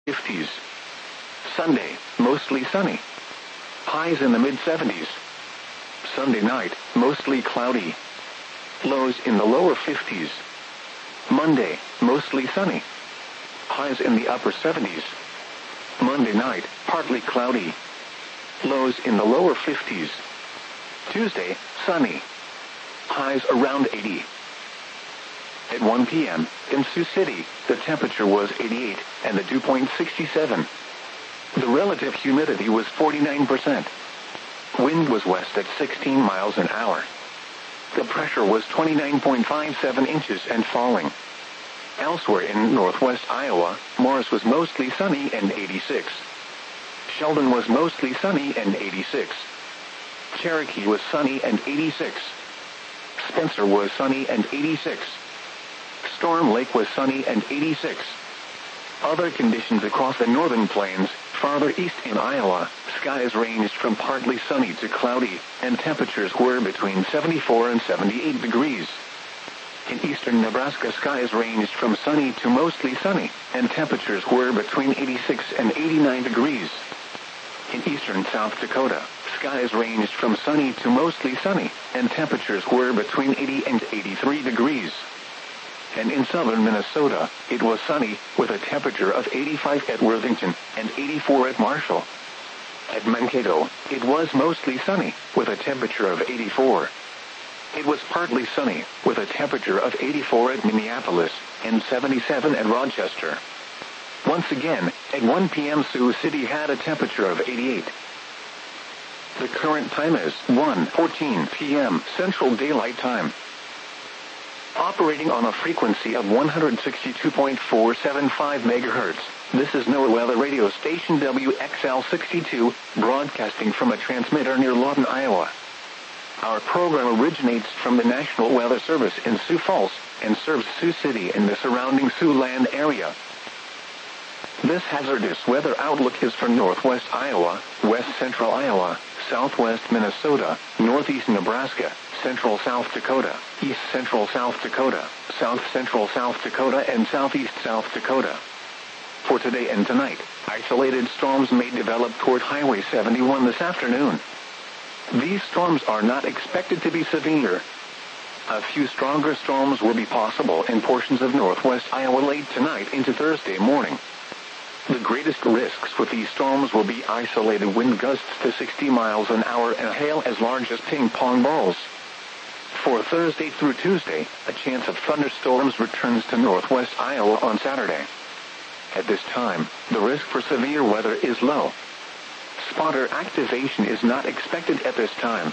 50s. Sunday, mostly sunny. Highs in the mid-70s. Sunday night, mostly cloudy. Lows in the lower 50s. Monday, mostly sunny. Highs in the upper 70s. Monday night, partly cloudy. Lows in the lower 50s. Tuesday, sunny. Highs around 80. At 1 p.m., in Sioux City, the temperature was 88 and the dew point 67. The relative humidity was 49%. Wind was west at 16 miles an hour. The pressure was 29.57 inches and falling. Elsewhere in northwest Iowa, Morris was mostly sunny and 86. Sheldon was mostly sunny and 86. Cherokee was sunny and 86. Spencer was sunny and 86. Storm Lake was sunny and 86. Other conditions across the northern plains, farther east in Iowa, skies ranged from partly sunny to cloudy, and temperatures were between 74 and 78 degrees. In eastern Nebraska, skies ranged from sunny to mostly sunny, and temperatures were between 86 and 89 degrees. In eastern South Dakota, skies ranged from sunny to mostly sunny, and temperatures were between 80 and 83 degrees. And in southern Minnesota, it was sunny, with a temperature of 85 at Worthington and 84 at Marshall. At Mankato, it was mostly sunny, with a temperature of 84. It was partly sunny, with a temperature of 84 at Minneapolis and 77 at Rochester. Once again, at 1 p.m. Sioux City had a temperature of 88. The current time is 1:14 p.m. Central Daylight Time. Operating on a frequency of 162.475 megahertz, this is NOAA Weather Radio Station WXL62, broadcasting from a transmitter near Lawton, Iowa. Our program originates from the National Weather Service in Sioux Falls and serves Sioux City and the surrounding Siouxland area. This hazardous weather outlook is for northwest Iowa, west central Iowa, southwest Minnesota, northeast Nebraska, central South Dakota, east central South Dakota, south central South Dakota, and southeast South Dakota. For today and tonight, isolated storms may develop toward Highway 71 this afternoon. These storms are not expected to be severe. A few stronger storms will be possible in portions of northwest Iowa late tonight into Thursday morning. The greatest risks with these storms will be isolated wind gusts to 60 miles an hour and hail as large as ping pong balls. For Thursday through Tuesday, a chance of thunderstorms returns to northwest Iowa on Saturday. At this time, the risk for severe weather is low. Spotter activation is not expected at this time.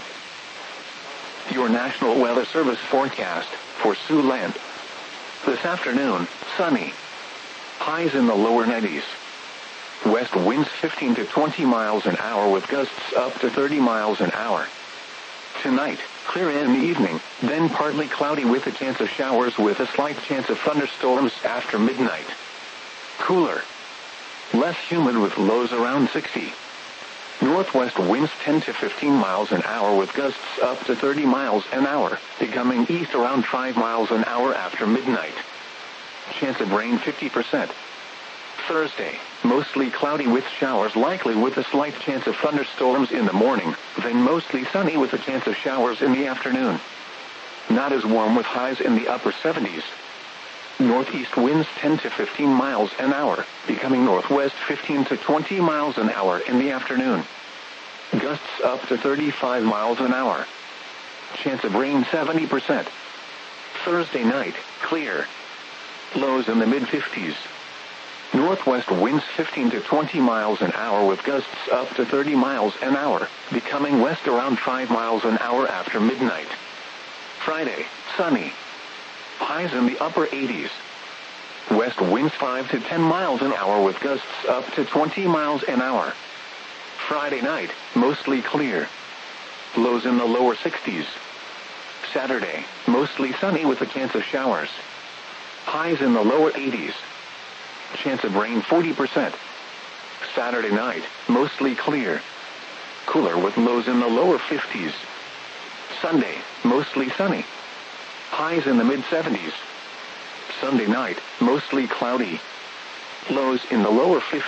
Your National Weather Service forecast for Siouxland. This afternoon, sunny. Highs in the lower 90s. West winds 15 to 20 miles an hour with gusts up to 30 miles an hour. Tonight, clear in the evening, then partly cloudy with a chance of showers with a slight chance of thunderstorms after midnight. Cooler. Less humid with lows around 60. Northwest winds 10 to 15 miles an hour with gusts up to 30 miles an hour, becoming east around 5 miles an hour after midnight. Chance of rain 50%. Thursday, mostly cloudy with showers likely with a slight chance of thunderstorms in the morning, then mostly sunny with a chance of showers in the afternoon. Not as warm with highs in the upper 70s. Northeast winds 10 to 15 miles an hour, becoming northwest 15 to 20 miles an hour in the afternoon. Gusts up to 35 miles an hour. Chance of rain 70%. Thursday night, clear. Lows in the mid-50s. Northwest winds 15 to 20 miles an hour with gusts up to 30 miles an hour, becoming west around 5 miles an hour after midnight. Friday, sunny. Highs in the upper 80s. West winds 5 to 10 miles an hour with gusts up to 20 miles an hour. Friday night, mostly clear. Lows in the lower 60s. Saturday, mostly sunny with a chance of showers. Highs in the lower 80s. Chance of rain 40%. Saturday night, mostly clear. Cooler with lows in the lower 50s. Sunday, mostly sunny. Highs in the mid-70s. Sunday night, mostly cloudy. Lows in the lower 50s.